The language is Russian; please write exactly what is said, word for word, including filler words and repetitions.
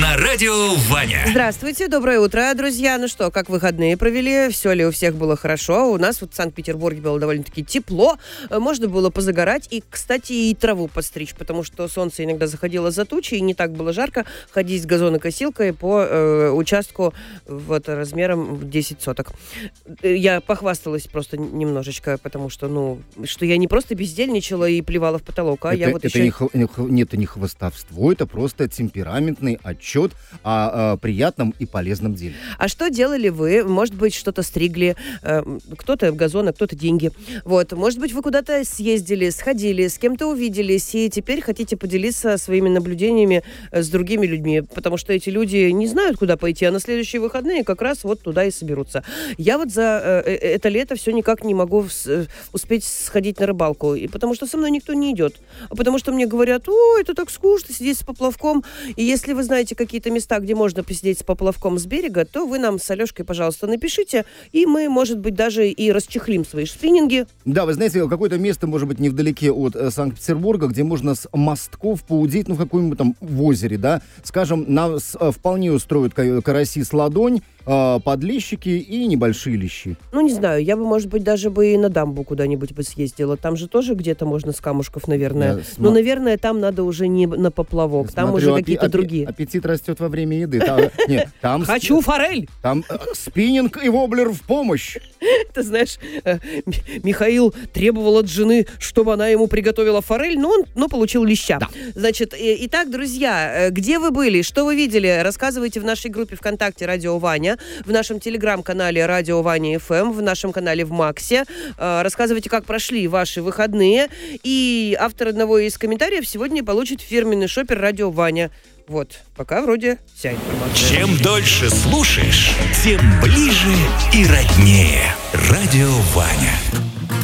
на радио Ваня. Здравствуйте, доброе утро, друзья. Ну что, как выходные провели? Все ли у всех было хорошо? У нас вот в Санкт-Петербурге было довольно-таки тепло. Можно было позагорать и, кстати, и траву подстричь, потому что солнце иногда заходило за тучи, и не так было жарко ходить с газонокосилкой по э, участку вот, размером в десять соток. Я похвасталась просто немножечко, потому что, ну, что я не просто бездельничала и плевала в потолок, а это, я вот это еще... Не, хв... Нет, это не хвастовство, это просто темпераментный отчет о, о приятном и полезном деле. А что делали вы? Может быть, что-то стригли, э, кто-то газон, а кто-то деньги. Вот. Может быть, вы куда-то съездили, сходили, с кем-то увиделись, и теперь хотите поделиться своими наблюдениями с другими людьми, потому что эти люди не знают, куда пойти, а на следующие выходные как раз вот туда и соберутся. Я вот за э, это лето все никак не могу в, успеть сходить на рыбалку, и потому что со мной никто не идет. А потому что мне говорят: ой, это так скучно сидеть с поплавком. И если вы знаете какие-то места, где можно посидеть с поплавком с берега, то вы нам с Алешкой, пожалуйста, напишите, и мы, может быть, даже и расчехлим свои спиннинги. Да, вы знаете, какое-то место, может быть, невдалеке от э, Санкт-Петербурга, где можно с мостков поудить, ну, в каком-нибудь там в озере, да, скажем, нас э, вполне устроят караси с ладонь, э, подлещики и небольшие лещи. Ну, не знаю, я бы, может быть, даже бы и на дамбу куда-нибудь бы съездила. Там же тоже где-то можно с камушков, наверное. Я Но, см... наверное, там надо уже не на поплавок, там Смотрю, уже какие-то апи- другие. Аппетит растет во время еды. Там, нет, там Хочу форель! Там э, спиннинг и воблер в помощь. Ты знаешь, э, Михаил требовал от жены, чтобы она ему приготовила форель, но он но получил леща. Да. Значит, э, итак, друзья, э, где вы были, что вы видели, рассказывайте в нашей группе ВКонтакте «Радио Ваня», в нашем телеграм-канале «Радио Ваня эф эм», в нашем канале в Максе. Э, рассказывайте, как прошли ваши выходные. И автор одного из комментариев сегодня получит фирменный шопер «Радио Ваня». Вот, пока вроде вся информация. Чем дольше слушаешь, тем ближе и роднее. Радио Ваня.